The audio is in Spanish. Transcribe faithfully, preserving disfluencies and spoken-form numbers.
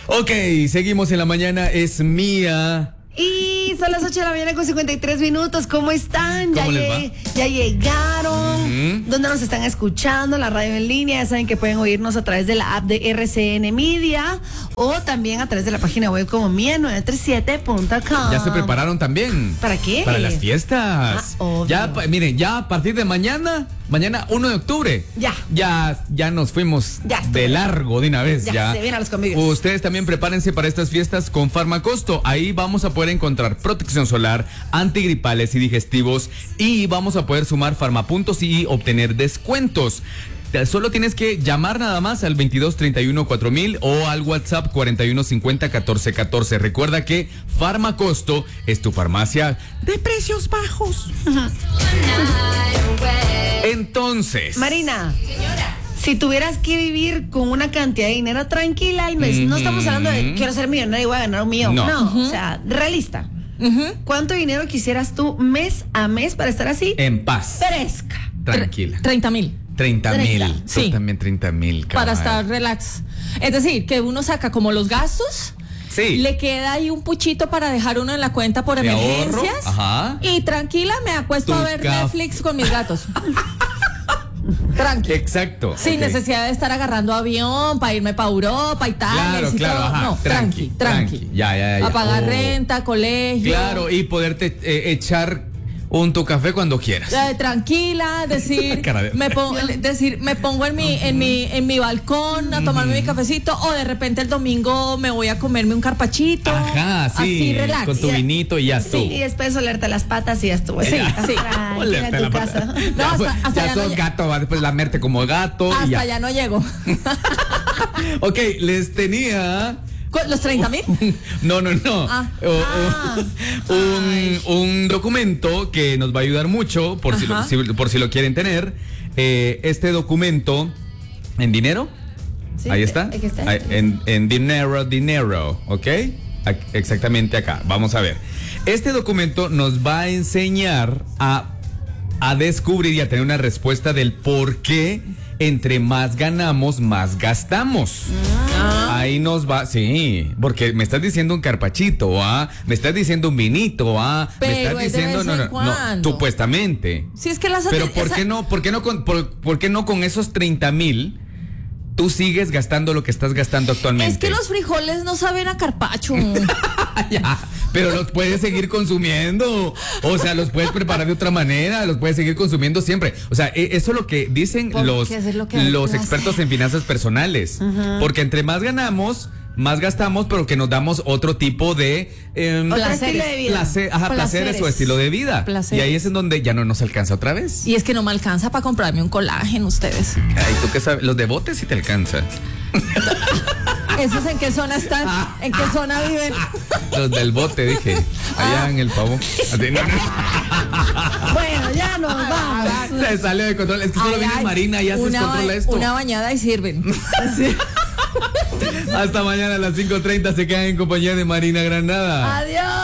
Ok, seguimos en la mañana, es mía. Y son las ocho de la mañana con cincuenta y tres minutos. ¿Cómo están? ¿Cómo ya, les va? lleg- ya llegaron. Uh-huh. ¿Dónde nos están escuchando? La radio en línea. Ya saben que pueden oírnos a través de la app de R C N Media o también a través de la página web como mía nueve tres siete punto com. Ya se prepararon también. ¿Para qué? Para las fiestas. Ah, obvio. Ya, pa- miren, ya a partir de mañana, mañana uno de octubre. Ya. Ya, ya nos fuimos Ya estuvo. de largo de una vez. Ya, Ya, se vienen a los convivios. Ustedes también prepárense para estas fiestas con Farmacosto. Ahí vamos a poder encontrar protección solar, antigripales y digestivos. Y vamos a poder sumar farmapuntos y obtener descuentos. Solo tienes que llamar nada más al veintidós treinta y uno cuatro mil o al WhatsApp cuarenta y uno cincuenta catorce catorce. Recuerda que Farmacosto es tu farmacia de precios bajos. Entonces, Marina. Si tuvieras que vivir con una cantidad de dinero tranquila, y no, es- no estamos hablando de quiero ser millonario y voy a ganar un millón. No. No, o sea, realista. ¿Cuánto dinero quisieras tú mes a mes para estar así? en paz, Fresca. tranquila. treinta mil. treinta mil. treinta. Tú Sí. también treinta mil. Para estar relax. Es decir, que uno saca como los gastos, Sí. le queda ahí un puchito para dejar uno en la cuenta por De ahorro, emergencias. ajá. Y tranquila me acuesto Tu a ver caf- Netflix con mis gatos. Tranqui. Exacto. Sin ok. necesidad de estar agarrando avión para irme para Europa y tal. Claro, y claro, todo. ajá. No, Tranqui, tranqui, tranqui. tranqui. Ya, ya, ya. A pagar Oh. renta, colegio. Claro, y poderte eh, echar un tu café cuando quieras. Eh, tranquila, decir, Cara de- me pongo, decir, me pongo en mi, en mi, en mi balcón a tomarme mi cafecito, o de repente el domingo me voy a comerme un carpachito. Ajá, sí. Así relax. Con tu vinito y ya estuvo. Y después olerte las patas y ya estuvo. Sí, Ya. sí. Tranquila Olerte en la tu pata. casa. No, Ya, hasta- pues, hasta ya ya no sos lle- gato, va después lamerte como gato y Hasta ya. ya no llego. Ok, les tenía. ¿Cu- ¿Los treinta mil? No, no, no. Ah. O- o- Ah. un, un documento que nos va a ayudar mucho, por, si lo, Ajá. si- por si lo quieren tener. Eh, este documento, ¿en dinero? Sí, Ahí está. aquí está. Ahí, en, en dinero, dinero, ¿ok? Ac- Exactamente acá. Vamos a ver. Este documento nos va a enseñar a, a descubrir y a tener una respuesta del por qué entre más ganamos, más gastamos. Ahí nos va, sí, porque me estás diciendo un carpachito, ¿ah? Me estás diciendo un vinito, ¿ah? Me Pero estás es de diciendo, vez no, en no, no, cuando. supuestamente. Si es que las Pero ate- ¿por esa- qué no, por qué no con, por, por qué no con esos treinta mil tú sigues gastando lo que estás gastando actualmente? Es que los frijoles no saben a carpacho. Ya, pero los puedes seguir consumiendo. O sea, los puedes preparar de otra manera, los puedes seguir consumiendo siempre. O sea, e- eso es lo que dicen Porque los, es lo que hay los que expertos hacer. en finanzas personales. Porque entre más ganamos, más gastamos, pero que nos damos otro tipo de em, Otro Placeres. estilo de vida. placer- ajá, placeres Placeres. o estilo de vida. Placeres. Y ahí es en donde ya no nos alcanza otra vez. Y es que no me alcanza para comprarme un colágeno ustedes. Ay, ¿tú qué sabes? Los de botes sí te alcanza. ¿Esos en qué zona están? ¿En qué zona viven? Los del bote, dije. Allá en el pavo. Así, no, no. Bueno, ya nos vamos. Se sale de control. Es que solo Ay, viene ay, Marina y ya se una descontrola ba- esto. Una bañada y sirven. Hasta mañana a las cinco treinta se quedan en compañía de Marina Granada. Adiós.